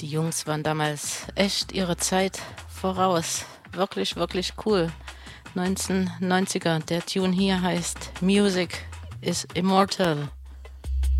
Die Jungs waren damals echt ihrer Zeit voraus. Wirklich, wirklich cool. 1990er, der Tune hier heißt Music is Immortal.